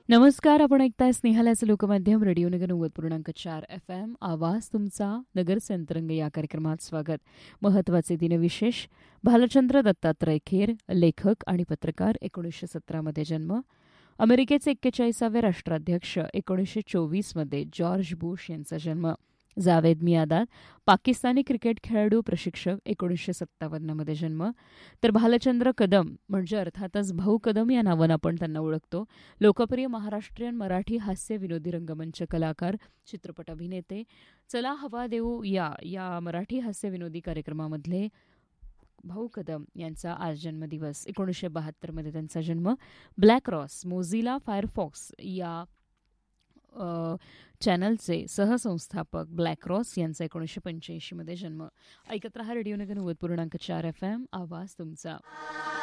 नमस्कार. आपण ऐकताय स्नेहालयाचं लोकमाध्यम रेडिओ नगर 90.4 FM. आवाज तुमचा नगरचे अंतरंग या कार्यक्रमात स्वागत. महत्त्वाचे दिनविशेष. भालचंद्र दत्तात्रय खेर, लेखक आणि पत्रकार, 1917 मध्ये जन्म. अमेरिकेचे 41वे राष्ट्राध्यक्ष, 1924 मध्ये जॉर्ज बुश यांचा जन्म. जावेद मियादाद, पाकिस्तानी क्रिकेट खेळाडू, प्रशिक्षक, 1957 मध्ये जन्म. तर भालचंद्र कदम म्हणजे अर्थातच भाऊ कदम या नावानं आपण त्यांना ओळखतो. लोकप्रिय महाराष्ट्रीयन मराठी हास्य विनोदी रंगमंच कलाकार, चित्रपट अभिनेते. चला हवा देऊ या मराठी हास्य विनोदी कार्यक्रमामधले भाऊ कदम यांचा आज जन्मदिवस. 1972 मध्ये त्यांचा जन्म. ब्लॅक रॉस, मोझिला फायरफॉक्स या चॅनलचे सहसंस्थापक ब्लॅक रॉस यांचा 1985 मध्ये जन्म. ऐकत रहा रेडिओ नगर 90.4 FM. आवाज तुमचा.